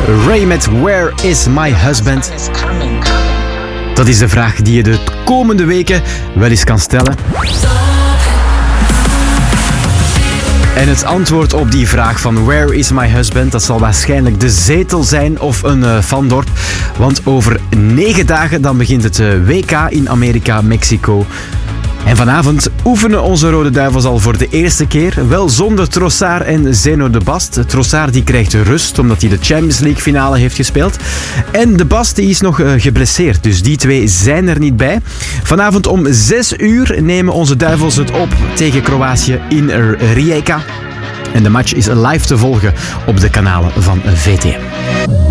Ray met Where is my husband? Dat is de vraag die je de komende weken wel eens kan stellen. En het antwoord op die vraag van Where is my husband? Dat zal waarschijnlijk de zetel zijn of een Vandorp. Want over 9 dagen dan begint het WK in Amerika, Mexico. En vanavond oefenen onze Rode Duivels al voor de eerste keer. Wel zonder Trossard en Zeno de Bast. Trossard die krijgt rust omdat hij de Champions League finale heeft gespeeld. En de Bast die is nog geblesseerd. Dus die twee zijn er niet bij. Vanavond om 6 uur nemen onze Duivels het op tegen Kroatië in Rijeka. En de match is live te volgen op de kanalen van VTM.